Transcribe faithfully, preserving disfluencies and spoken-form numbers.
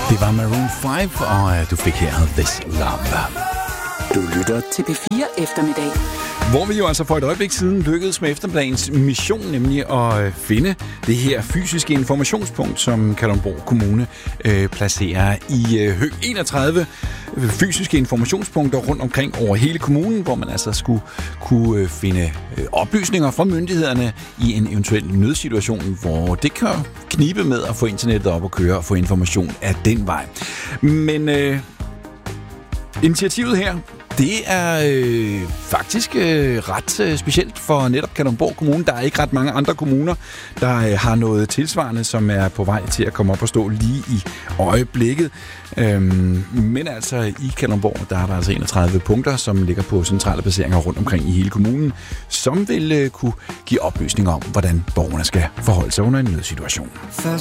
Det var Maroon fem, og du fik her This Love. Du lytter til P fire Eftermiddag. Hvor vi jo altså for et øjeblik siden lykkedes med eftermiddagens mission, nemlig at finde det her fysiske informationspunkt, som Kalundborg Kommune øh, placerer i øh, Hø. enogtredive fysiske informationspunkter rundt omkring over hele kommunen, hvor man altså skulle kunne øh, finde øh, oplysninger fra myndighederne i en eventuel nødsituation, hvor det kan knibe med at få internettet op og køre og få information af den vej. Men øh, initiativet her, det er øh, faktisk øh, ret øh, specielt for netop Kalundborg Kommune. Der er ikke ret mange andre kommuner, der øh, har noget tilsvarende, som er på vej til at komme op og stå lige i øjeblikket. Øhm, men altså i Kalundborg, der er der altså enogtredive punkter, som ligger på centrale placeringer rundt omkring i hele kommunen, som vil øh, kunne give oplysninger om, hvordan borgerne skal forholde sig under en nødsituation.